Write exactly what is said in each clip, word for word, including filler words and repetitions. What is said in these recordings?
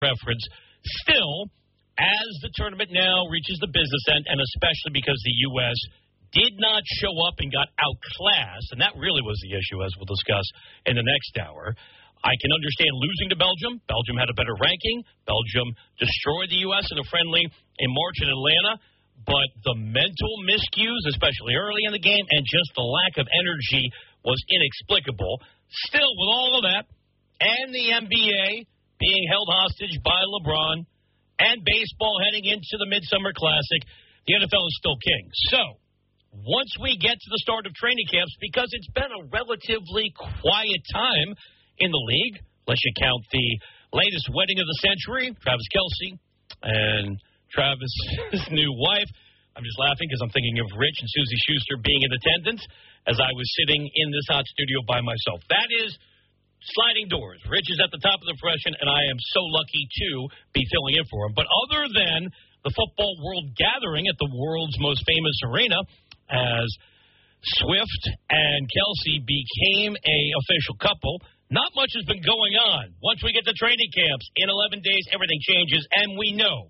preference. Still, as the tournament now reaches the business end, and especially because the U S did not show up and got outclassed, and that really was the issue, as we'll discuss in the next hour, I can understand losing to Belgium. Belgium had a better ranking. Belgium destroyed the U S in a friendly in March in Atlanta. But the mental miscues, especially early in the game, and just the lack of energy was inexplicable. Still, with all of that, and the N B A being held hostage by LeBron, and baseball heading into the Midsummer Classic, the N F L is still king. So, once we get to the start of training camps, because it's been a relatively quiet time in the league, unless you count the latest wedding of the century, Travis Kelce and Travis' new wife. I'm just laughing because I'm thinking of Rich and Susie Schuster being in attendance as I was sitting in this hot studio by myself. That is sliding doors. Rich is at the top of the profession, and I am so lucky to be filling in for him. But other than the football world gathering at the world's most famous arena, as Swift and Kelce became a official couple, not much has been going on. Once we get to training camps, in eleven days, everything changes, and we know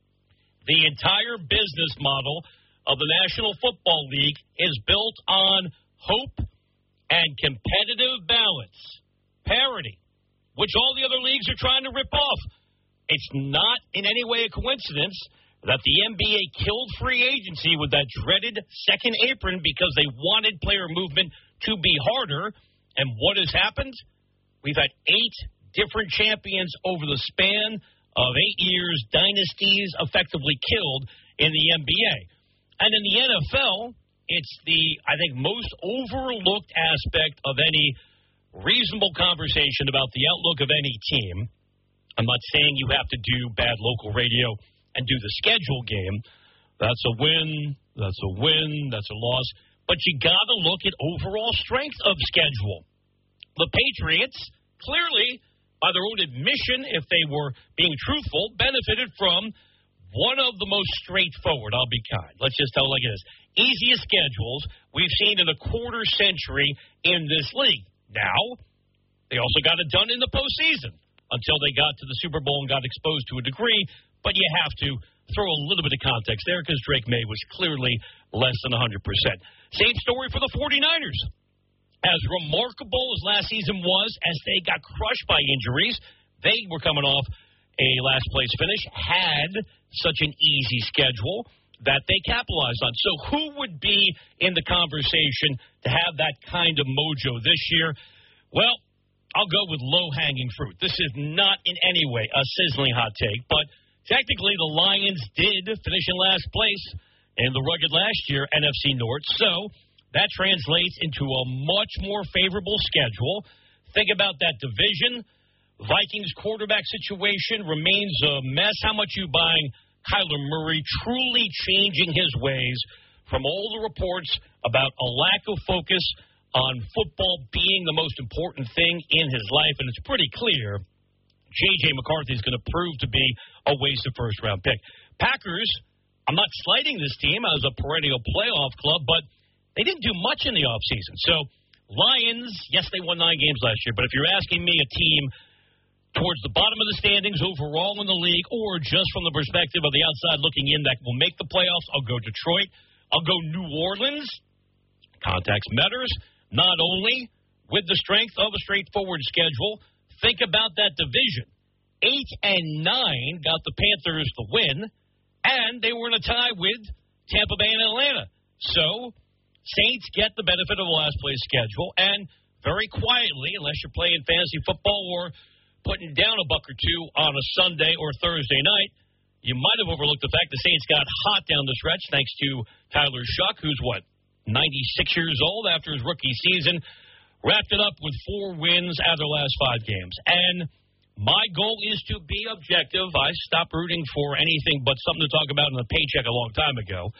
the entire business model of the National Football League is built on hope and competitive balance, parity, which all the other leagues are trying to rip off. It's not in any way a coincidence that the N B A killed free agency with that dreaded second apron because they wanted player movement to be harder. And what has happened? We've had eight different champions over the span of eight years, dynasties effectively killed in the N B A. And in the N F L, it's the, I think, most overlooked aspect of any reasonable conversation about the outlook of any team. I'm not saying you have to do bad local radio and do the schedule game. That's a win, that's a win, that's a loss. But you got to look at overall strength of schedule. The Patriots, clearly, by their own admission, if they were being truthful, benefited from one of the most straightforward, I'll be kind. Let's just tell it like it is. Easiest schedules we've seen in a quarter century in this league. Now, they also got it done in the postseason until they got to the Super Bowl and got exposed to a degree. But you have to throw a little bit of context there because Drake May was clearly less than one hundred percent. Same story for the 49ers. As remarkable as last season was, as they got crushed by injuries, they were coming off a last-place finish, had such an easy schedule that they capitalized on. So who would be in the conversation to have that kind of mojo this year? Well, I'll go with low-hanging fruit. This is not in any way a sizzling hot take, but technically the Lions did finish in last place in the rugged last year N F C North, so that translates into a much more favorable schedule. Think about that division. Vikings quarterback situation remains a mess. How much you buying Kyler Murray truly changing his ways from all the reports about a lack of focus on football being the most important thing in his life? And it's pretty clear J J. McCarthy is going to prove to be a wasted first-round pick. Packers, I'm not slighting this team as a perennial playoff club, but they didn't do much in the offseason. So, Lions, yes, they won nine games last year, but if you're asking me a team towards the bottom of the standings overall in the league or just from the perspective of the outside looking in that will make the playoffs, I'll go Detroit. I'll go New Orleans. Context matters, not only with the strength of a straightforward schedule. Think about that division. Eight and nine got the Panthers the win, and they were in a tie with Tampa Bay and Atlanta. So, Saints get the benefit of the last place schedule, and very quietly, unless you're playing fantasy football or putting down a buck or two on a Sunday or Thursday night, you might have overlooked the fact the Saints got hot down the stretch thanks to Tyler Shuck, who's, what, ninety-six years old after his rookie season, wrapped it up with four wins out of the last five games. And my goal is to be objective. I stopped rooting for anything but something to talk about in the paycheck a long time ago.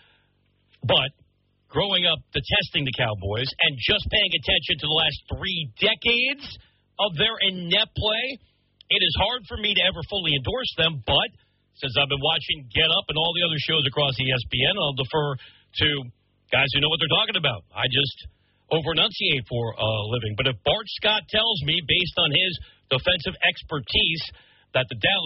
But growing up detesting the Cowboys and just paying attention to the last three decades of their inept play, it is hard for me to ever fully endorse them. But since I've been watching Get Up and all the other shows across E S P N, I'll defer to guys who know what they're talking about. I just over-enunciate for a living. But if Bart Scott tells me, based on his defensive expertise, that the Dallas